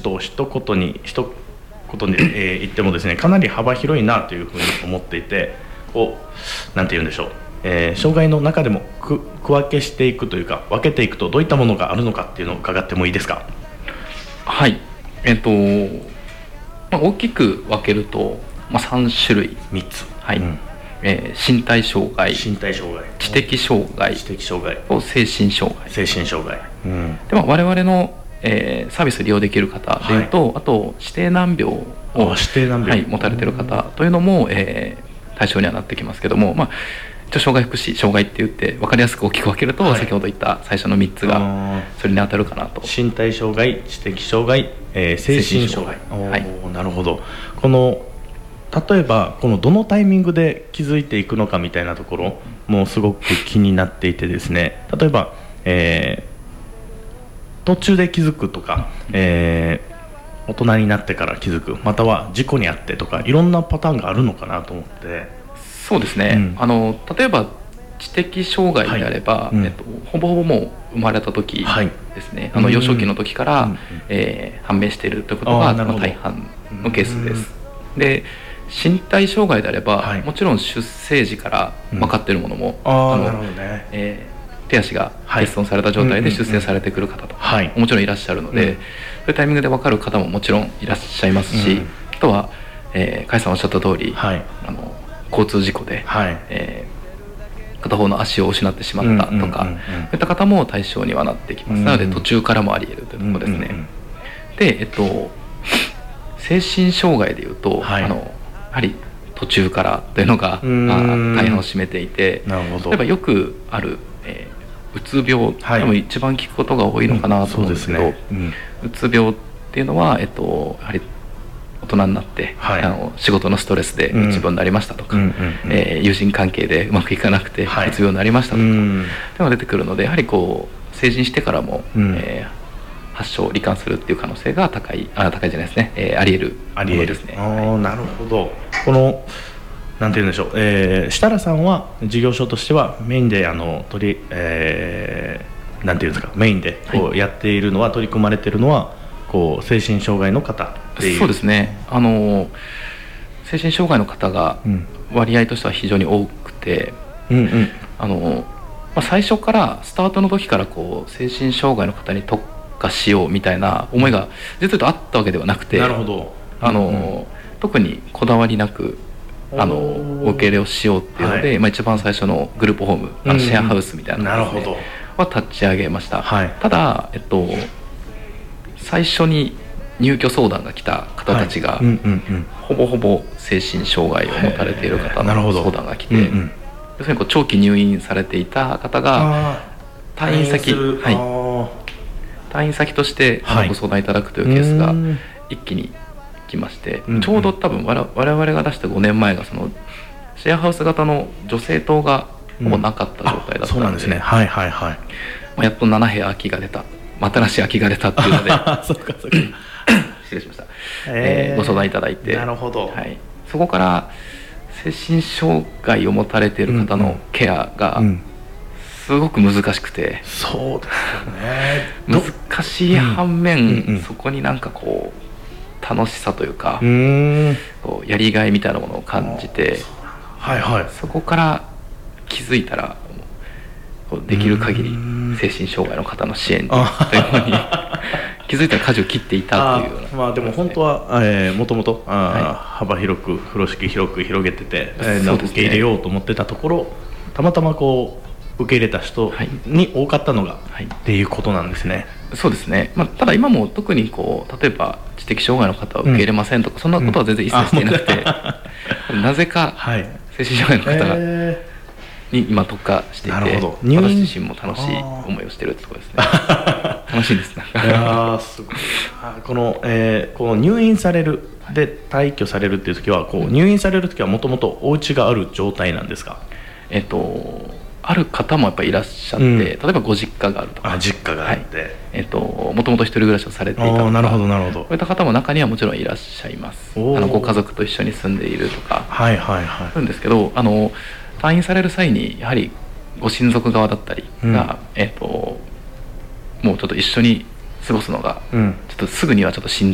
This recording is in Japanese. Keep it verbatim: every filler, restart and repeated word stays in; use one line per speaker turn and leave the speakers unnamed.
と一言に一言で、えー、言ってもですね、かなり幅広いなというふうに思っていて、こうなんて言うんでしょう、えー、障害の中でも区分けしていくというか、分けていくとどういったものがあるのかっていうのを伺ってもいいですか？
はい、えっと、まあ、大きく分けると、まあ、さん種類、
みっつ、
はい、
うん
えー身体障害、
身体障害、
知的障害
知的障害
と精神障害、
精神障害、うん、
で、まあ、我々の、えーサービス利用できる方でいうと、はい、あと指定難病を
指定難病、
はい、持たれている方というのも、えー対象にはなってきますけども、まあ、一応障害福祉障害って言って分かりやすく大きく分けると、はい、先ほど言った最初のみっつがそれに当たるかなと。
身体障害、知的障害、えー、精神障害、はい、なるほど。この例えばこのどのタイミングで気づいていくのかみたいなところもすごく気になっていてですね、例えば、えー、途中で気づくとか、えー、大人になってから気づく、または事故に遭ってとか、いろんなパターンがあるのかなと思って。
そうですね、うん、あの例えば知的障害であれば、はい、うん、えっと、ほぼほぼもう生まれた時ですね、はい、あの幼少期の時から、うん、えー、判明しているということが大半のケースです。で、身体障害であれば、はい、もちろん出生時から分かっているものも、うん、あの、ね、えー、手足が欠損された状態で出生されてくる方とか、はい、もちろんいらっしゃるので、うん、そういうタイミングで分かる方ももちろんいらっしゃいますし、うん、あとは、えー、甲斐さんおっしゃった通り、はい、あの交通事故で、はい、えー、片方の足を失ってしまったとか、そういった方も対象にはなってきます。なので途中からもあり得るというところですね。うんうんうん、で、えっと、精神障害でいうと、はい、あのやはり途中からというのが大半を占めていて、なるほど。例えばよくある、えー、うつ病、はい、多分一番聞くことが多いのかなと思うんですけど、うん、そうですね、うん、うつ病っていうのは、えっと、やはり大人になって、はい、あの仕事のストレスでうつ病になりましたとか、友人関係でうまくいかなくてうつ病になりましたとか、はい、っていうのが出てくるので、やはりこう成人してからも、うん、えー、発症罹患するっていう可能性が高い、あ、高いじゃないですね、えー、あり得るものですね。
あ、はい、なるほど。このなんて言うんでしょう、えー、設楽さんは事業所としてはメインであの取り、えー、なんていうんですか、メインでこうやっているのは、はい、取り組まれているのはこう精神障害の方っていう。
そうですね、あの精神障害の方が割合としては非常に多くて、うんうん、あのまあ、最初からスタートの時からこう精神障害の方に特化しようみたいな思いが実は言うとあったわけではなくて、
なるほど、
あの、うんうん、特にこだわりなくあのお受け入れをしようっていうので、はい、まあ、一番最初のグループホーム、あのシェアハウスみたいなの、ね、は立ち上げました。はい、ただ、えっと、最初に入居相談が来た方たちが、はい、うんうんうん、ほぼほぼ精神障害を持たれている方の相談が来て、うんうん、要するにこう長期入院されていた方が退院先、はい、退院先としてご相談いただくというケースが一気に来まして、うんうん、ちょうど多分我々が出したごねんまえがそのシェアハウス型の女性棟がほぼなかった状態だったので、うん、そうなんですね、はいはいはい、まあ、やっとなな部屋空きが出た、新しい空きが出たっていうのでそうかそうか失礼しました、えー、ご相談いただいて、
なるほど、
はい、そこから精神障害を持たれている方のケアがすごく難しくて、
そうですよね、
難しい反面、うんうんうん、そこになんかこう楽しさというか、う
ーん、
こうやりがいみたいなものを感じて、
はいはい、
そこから気づいたらできる限り精神障害の方の支援というふうに気づいたら舵を切っていたというような、
まあ、でも本当は、えー、もともと、はい、幅広く風呂敷広く広げてて、えー、受け入れようと思ってたところ、たまたまこう受け入れた人に多かったのが、はい、っていうことなんですね。
そうですね、まあ、ただ今も特にこう例えば知的障害の方は受け入れませんとか、うん、そんなことは全然一切していなくて、うん、なぜか精神障害の方が、えーに今特化していて、私自身も楽しい思いをしているところですね楽しいですねい
やすごいこの、えー、この入院されるで退去されるっていう時はこう、うん、入院される時はもともとお家がある状態なんですか？
えっとある方もやっぱりいらっしゃって、うん、例えばご実家があるとか、
あ、実家があって、はい、
えっともともと一人暮らしをされていたとか、
なるほどなるほど、
そういった方も中にはもちろんいらっしゃいます。あのご家族と一緒に住んでいるとか、
はいはいはい、
あるんですけど、あの退院される際にやはりご親族側だったりが、うん、えーともうちょっと一緒に過ごすのが、うん、ちょっとすぐにはちょっとしんどい